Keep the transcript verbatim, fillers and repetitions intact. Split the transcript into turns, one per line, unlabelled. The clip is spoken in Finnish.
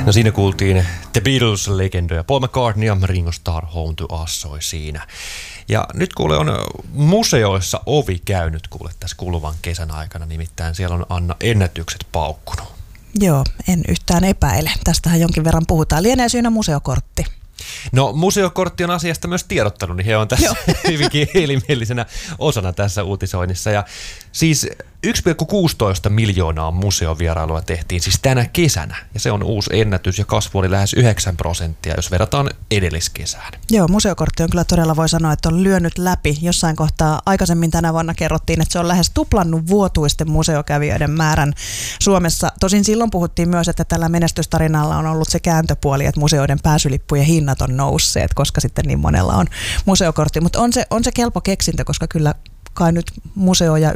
No siinä kuultiin The Beatles-legendoja. Paul McCartney ja Ringo Starr, Home to Us soi siinä. Ja nyt kuule on museoissa ovi käynyt kuule tässä kuluvan kesän aikana, nimittäin siellä on Anna ennätykset paukkunut.
Joo, en yhtään epäile. Tästähän jonkin verran puhutaan. Lienee syynä museokortti.
No museokortti on asiasta myös tiedottanut, niin he on tässä hyvinkin elimielisenä osana tässä uutisoinnissa. Ja siis yksi pilkku kuusitoista miljoonaa museovierailua tehtiin siis tänä kesänä. Ja se on uusi ennätys ja kasvu oli lähes yhdeksän prosenttia, jos verrataan edelliskesään.
Joo, museokortti on kyllä todella, voi sanoa, että on lyönyt läpi. Jossain kohtaa aikaisemmin tänä vuonna kerrottiin, että se on lähes tuplannut vuotuisten museokävijöiden määrän Suomessa. Tosin silloin puhuttiin myös, että tällä menestystarinalla on ollut se kääntöpuoli, että museoiden pääsylippujen hinnat on nousseet, koska sitten niin monella on museokortti. Mutta on se, on se kelpo keksintö, koska kyllä kai nyt museoja